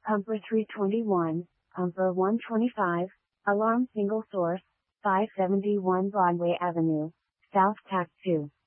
Pumper 321, Pumper 125, Alarm Single Source, 571 Broadway Avenue, South Tact 2.